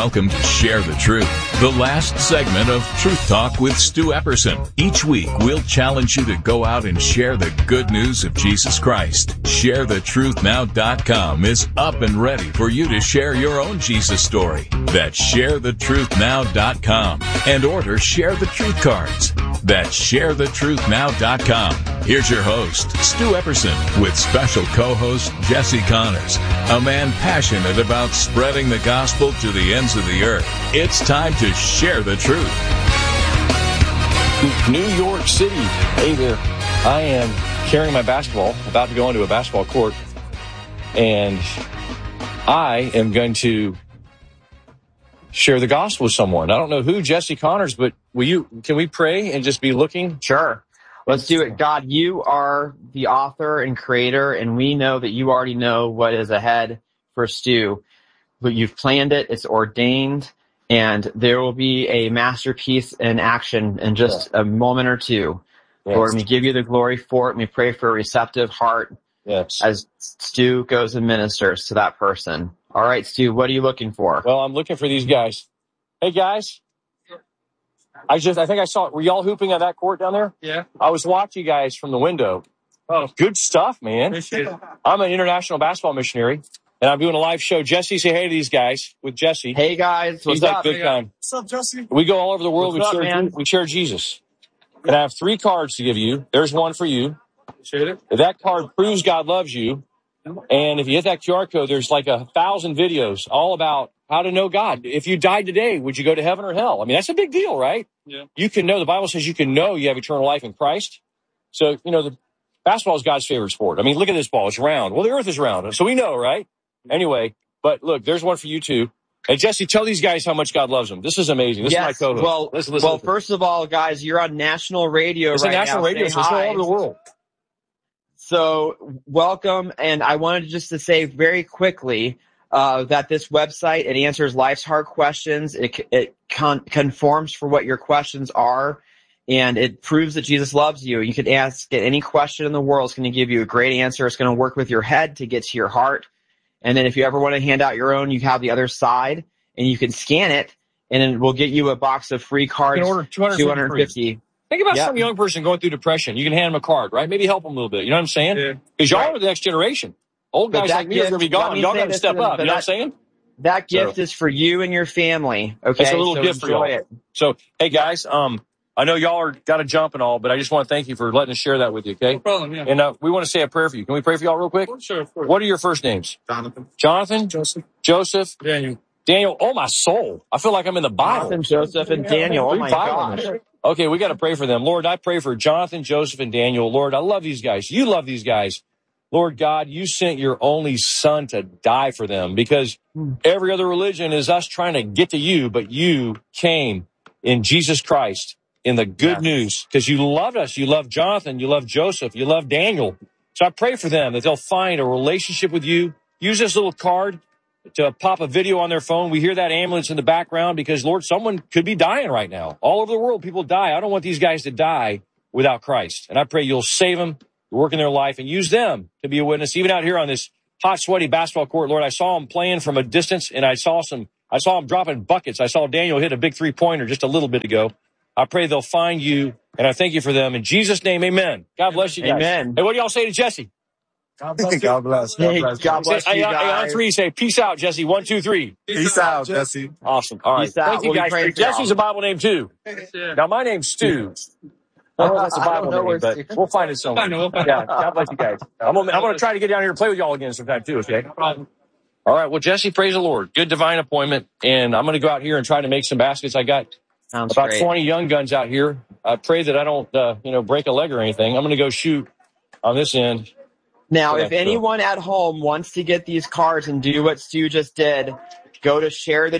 welcome to Share the Truth, the last segment of Truth Talk with Stu Epperson. Each week, we'll challenge you to go out and share the good news of Jesus Christ. ShareTheTruthNow.com is up and ready for you to share your own Jesus story. That's ShareTheTruthNow.com and order Share the Truth cards. That's ShareTheTruthNow.com. Here's your host, Stu Epperson, with special co-host Jesse Connors, a man passionate about spreading the gospel to the ends of the earth. It's time to share the truth. New York City. Hey there. I am carrying my basketball, about to go into a basketball court, and I am going to share the gospel with someone. I don't know who, Jesse Connors, but can we pray and just be looking? Sure. Let's do it. God, you are the author and creator, and we know that you already know what is ahead for Stu. But you've planned it, it's ordained, and there will be a masterpiece in action in just a moment or two. Yes. Lord, we give you the glory for it, and we pray for a receptive heart as Stu goes and ministers to that person. All right, Stu, what are you looking for? Well, I'm looking for these guys. Hey, guys. I think I saw it. Were y'all hooping at that court down there? Yeah. I was watching you guys from the window. Oh, good stuff, man. I'm an international basketball missionary, and I'm doing a live show. Jesse, say hey to these guys with Jesse. Hey, guys. What's He's up? Good time. What's up, Jesse? We go all over the world. What's We share Jesus. And I have 3 cards to give you. There's one for you. Share it. That card proves God loves you. And if you hit that QR code, there's like 1,000 videos all about how to know God. If you died today, would you go to heaven or hell? I mean, that's a big deal, right? Yeah. You can know. The Bible says you can know you have eternal life in Christ. So, the basketball is God's favorite sport. I mean, look at this ball. It's round. Well, the earth is round. So we know, right? Anyway, but look, there's one for you too. And Jesse, tell these guys how much God loves them. This is amazing. This is my co-host. Well, first of all, guys, you're on national radio right now. It's national radio, so it's all over the world. So welcome, and I wanted just to say very quickly that this website, it answers life's hard questions. It conforms for what your questions are, and it proves that Jesus loves you. You can ask any question in the world. It's going to give you a great answer. It's going to work with your head to get to your heart. And then if you ever want to hand out your own, you have the other side, and you can scan it, and it will get you a box of free cards. You can order 250. Think about some young person going through depression. You can hand them a card, right? Maybe help them a little bit. You know what I'm saying? Because y'all are the next generation. Old guys like me are going to be gone. Y'all got to step up. You know what I'm saying? That gift is for you and your family. Okay, it's a little gift for y'all. So, hey guys, I know y'all are got to jump and all, but I just want to thank you for letting us share that with you. Okay? No problem. Yeah. And we want to say a prayer for you. Can we pray for y'all real quick? Sure. Of course. What are your first names? Jonathan. Joseph. Daniel. Oh my soul! I feel like I'm in the Bible. Jonathan, Joseph, and Daniel. Oh my gosh. Okay, we got to pray for them. Lord, I pray for Jonathan, Joseph, and Daniel. Lord, I love these guys. You love these guys. Lord God, you sent your only son to die for them because every other religion is us trying to get to you, but you came in Jesus Christ in the good news because you loved us. You love Jonathan. You love Joseph. You love Daniel. So I pray for them that they'll find a relationship with you. Use this little card to pop a video on their phone. We hear that ambulance in the background because, Lord, someone could be dying right now. All over the world, people die. I don't want these guys to die without Christ. And I pray you'll save them, work in their life, and use them to be a witness. Even out here on this hot, sweaty basketball court, Lord, I saw them playing from a distance, and I saw them dropping buckets. I saw Daniel hit a big three-pointer just a little bit ago. I pray they'll find you, and I thank you for them. In Jesus' name, amen. God bless you guys. Amen. Hey, what do y'all say to Jesse? God bless you. God bless you guys. Hey, on 3, say, peace out, Jesse. 1, 2, 3. Peace out, Jesse. Awesome. All right. Thank you, guys. Jesse's a Bible name, too. Now, my name's Stu. I don't know if that's a Bible name, but we'll find it somewhere. Yeah, God bless you guys. I'm going to try to get down here and play with y'all again sometime, too, okay? No problem. All right. Well, Jesse, praise the Lord. Good divine appointment. And I'm going to go out here and try to make some baskets. I got about 20 young guns out here. I pray that I don't, break a leg or anything. I'm going to go shoot on this end. Now, if anyone at home wants to get these cards and do what Stu just did, go to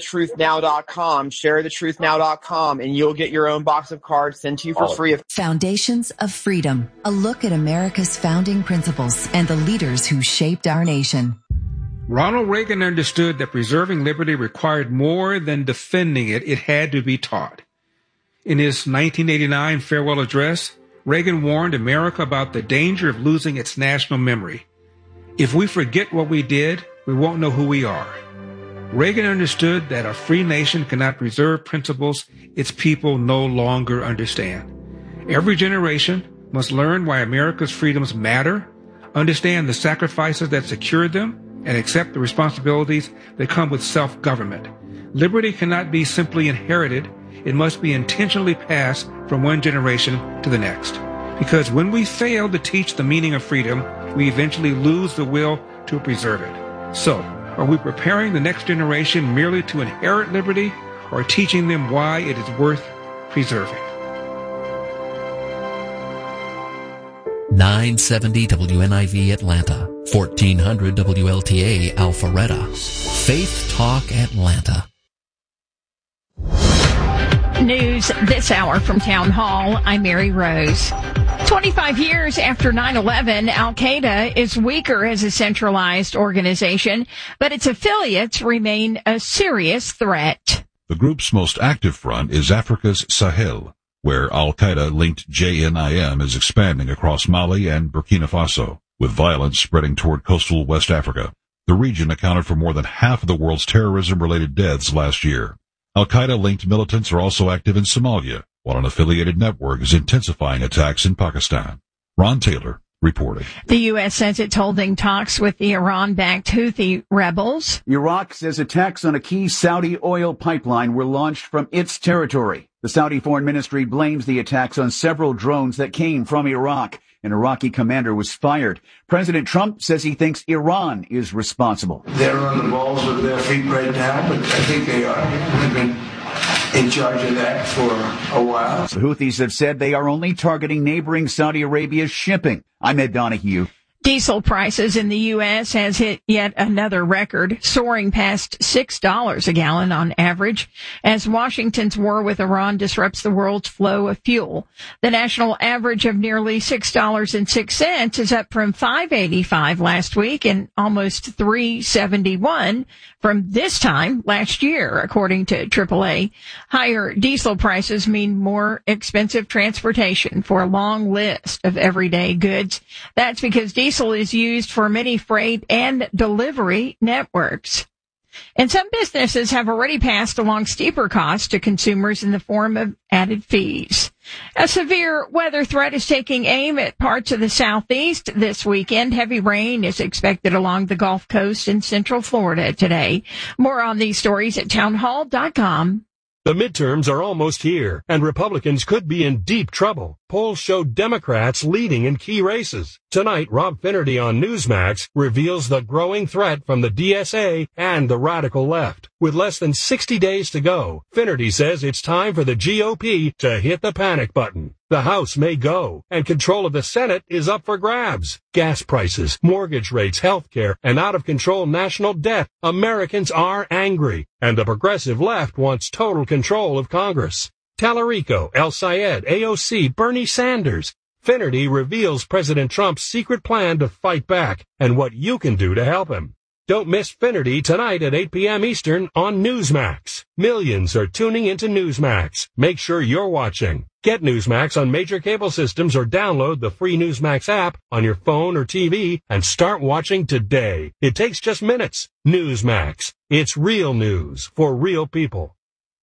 ShareTheTruthNow.com, and you'll get your own box of cards sent to you for free. Foundations of Freedom, a look at America's founding principles and the leaders who shaped our nation. Ronald Reagan understood that preserving liberty required more than defending it. It had to be taught. In his 1989 farewell address, Reagan warned America about the danger of losing its national memory. If we forget what we did, we won't know who we are. Reagan understood that a free nation cannot preserve principles its people no longer understand. Every generation must learn why America's freedoms matter, understand the sacrifices that secured them, and accept the responsibilities that come with self-government. Liberty cannot be simply inherited. It must be intentionally passed from one generation to the next. Because when we fail to teach the meaning of freedom, we eventually lose the will to preserve it. So, are we preparing the next generation merely to inherit liberty, or teaching them why it is worth preserving? 970 WNIV Atlanta, 1400 WLTA Alpharetta. Faith Talk Atlanta. News this hour from Town Hall. I'm Mary Rose. 25 years after 9/11, Al-Qaeda is weaker as a centralized organization, but its affiliates remain a serious threat. The group's most active front is Africa's Sahel, where Al-Qaeda-linked JNIM is expanding across Mali and Burkina Faso, with violence spreading toward coastal West Africa. The region accounted for more than half of the world's terrorism-related deaths last year. Al-Qaeda-linked militants are also active in Somalia, while an affiliated network is intensifying attacks in Pakistan. Ron Taylor reporting. The U.S. says it's holding talks with the Iran-backed Houthi rebels. Iraq says attacks on a key Saudi oil pipeline were launched from its territory. The Saudi Foreign Ministry blames the attacks on several drones that came from Iraq. An Iraqi commander was fired. President Trump says he thinks Iran is responsible. They're on the balls of their feet right now, but I think they are. They've been in charge of that for a while. The Houthis have said they are only targeting neighboring Saudi Arabia's shipping. I'm Ed Donahue. Diesel prices in the U.S. has hit yet another record, soaring past $6 a gallon on average, as Washington's war with Iran disrupts the world's flow of fuel. The national average of nearly $6.06 is up from $5.85 last week and almost $3.71 from this time last year, according to AAA. Higher diesel prices mean more expensive transportation for a long list of everyday goods. That's because diesel is used for many freight and delivery networks. And some businesses have already passed along steeper costs to consumers in the form of added fees. A severe weather threat is taking aim at parts of the southeast this weekend. Heavy rain is expected along the Gulf Coast and central Florida today. More on these stories at townhall.com. The midterms are almost here, and Republicans could be in deep trouble. Polls show Democrats leading in key races. Tonight, Rob Finnerty on Newsmax reveals the growing threat from the DSA and the radical left. With less than 60 days to go, Finnerty says it's time for the GOP to hit the panic button. The House may go, and control of the Senate is up for grabs. Gas prices, mortgage rates, healthcare, and out-of-control national debt. Americans are angry, and the progressive left wants total control of Congress. Tallarico, El Sayed, AOC, Bernie Sanders. Finnerty reveals President Trump's secret plan to fight back and what you can do to help him. Don't miss Finnerty tonight at 8 p.m. Eastern on Newsmax. Millions are tuning into Newsmax. Make sure you're watching. Get Newsmax on major cable systems or download the free Newsmax app on your phone or TV and start watching today. It takes just minutes. Newsmax. It's real news for real people.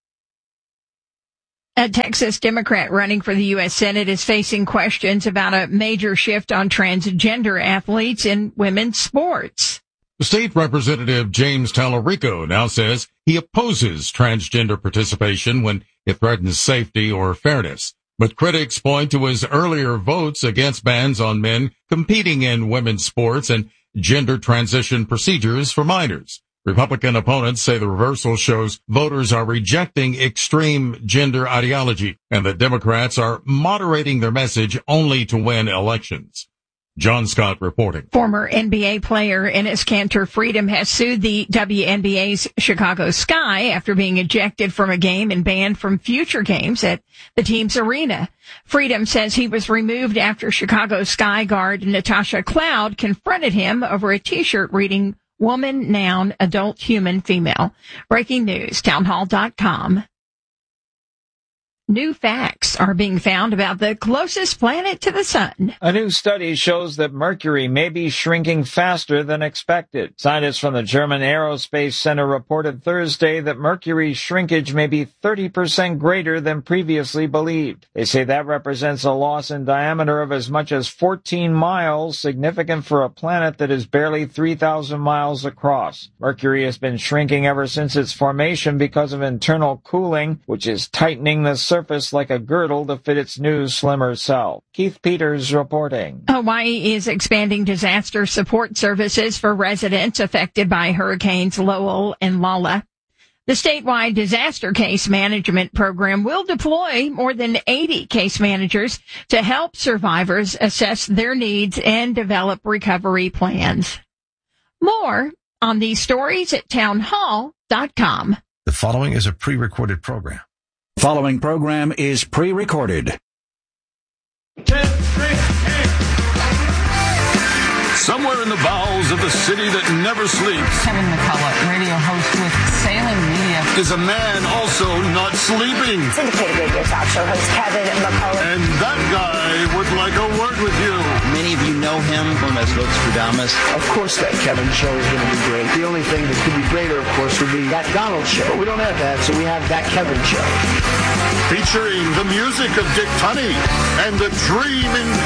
A Texas Democrat running for the U.S. Senate is facing questions about a major shift on transgender athletes in women's sports. State Representative James Tallarico now says he opposes transgender participation when it threatens safety or fairness. But critics point to his earlier votes against bans on men competing in women's sports and gender transition procedures for minors. Republican opponents say the reversal shows voters are rejecting extreme gender ideology and that Democrats are moderating their message only to win elections. John Scott reporting. Former NBA player Enes Kanter Freedom has sued the WNBA's Chicago Sky after being ejected from a game and banned from future games at the team's arena. Freedom says he was removed after Chicago Sky guard Natasha Cloud confronted him over a T-shirt reading woman, noun, adult, human, female. Breaking news, townhall.com. new facts are being found about the closest planet to the sun. A new study shows that Mercury may be shrinking faster than expected. Scientists from the German Aerospace Center reported Thursday that Mercury's shrinkage may be 30% greater than previously believed. They say that represents a loss in diameter of as much as 14 miles, significant for a planet that is barely 3,000 miles across. Mercury has been shrinking ever since its formation because of internal cooling, which is tightening the surface like a girdle to fit its new, slimmer self. Keith Peters reporting. Hawaii is expanding disaster support services for residents affected by Hurricanes Lowell and Lala. The statewide disaster case management program will deploy more than 80 case managers to help survivors assess their needs and develop recovery plans. More on these stories at townhall.com. The following is a pre-recorded program. Following program is pre-recorded. 10, 3, 8. Somewhere in the bowels of the city that never sleeps, Kevin McCullough, radio host with Salem Media, is a man also not sleeping. Syndicated radio talk show host Kevin McCullough. And that guy would like a word with you. Many of you know him from as Nostradamus. Of course that Kevin show is going to be great. The only thing that could be greater, of course, would be that Donald show. But we don't have that, so we have that Kevin show. Featuring the music of Dick Tunney and the dream in